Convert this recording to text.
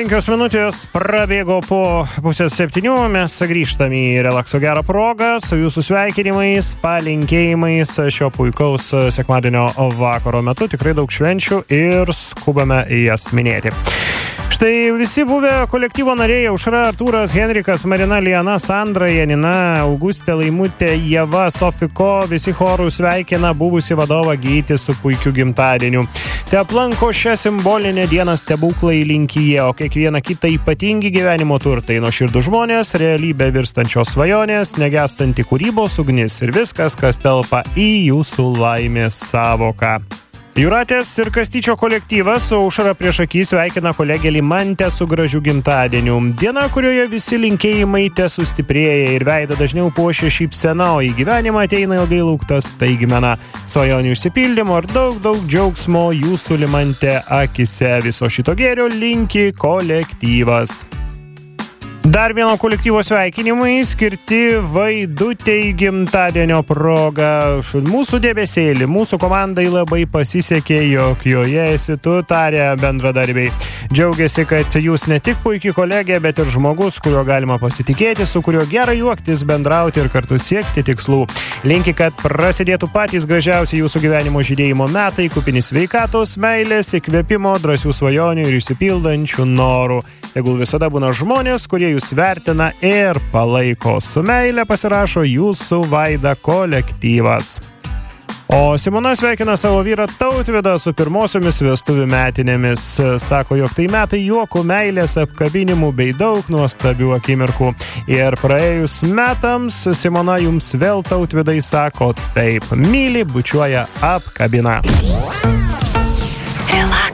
5 minutės prabėgo po pusės 7. Mes grįžtame į relakso gerą progą su jūsų sveikinimais, palinkėjimais šio puikaus sekmadienio vakaro metu. Tikrai daug švenčių ir skubame jas minėti. Štai visi buvę kolektyvo nariai Aušra, Artūras, Henrikas, Marina, Liana, Sandra, Janina, Augustė, Laimutė, Ieva, Sofiko, visi chorų sveikina buvusi vadovą Gytį su puikiu gimtadieniu. Te aplanko šią simbolinę dieną stebuklai linkyje, o kiekvieną kitą ypatingi gyvenimo turtai, nuoširdų žmonės, realybė virstančios svajonės, negestanti kūrybos ugnis ir viskas, kas telpa į jūsų laimės savoką. Jūratės ir Kastyčio kolektyvas su Aušra priešaky sveikina kolegę Limantę su gražiu gimtadieniu. Diena, kurioje visi linkėjimai te sustiprėja ir veidą dažniau puošia šypsena, o į gyvenimą ateina ilgai lauktas staigmena. Svajonių išsipildymo ir daug džiaugsmo jūsų Limantė akise. Viso šito gėrio linki kolektyvas. Dar vieno kolektyvo sveikinimai skirti Vaidutei gimtadienio proga. Mūsų debesėlį, mūsų komandai labai pasisekė, jog joje esi tu, tarė bendradarbiai. Džiaugiasi, kad jūs ne tik puikiai kolegė, bet ir žmogus, kurio galima pasitikėti, su kuriuo gerai juoktis, bendrauti ir kartu siekti tikslų. Linki, kad prasidėtų patys gražiausi jūsų gyvenimo žydėjimo metai, kupini sveikatos, meilės, įkvėpimo, drąsių svajonių ir išsipildančių norų. Tegul visada būna žmonės, kurie jūs vertina ir palaiko. Su meile pasirašo jūsų Vaida kolektyvas. O Simona sveikina savo vyrą Tautvydą su pirmosiomis vestuvių metinėmis. Sako, jog tai metai juokų, meilės, apkabinimų bei daug nuostabių akimirkų. Ir praėjus metams Simona jums vėl Tautvydai sako taip. Myli, bučiuoja, apkabina.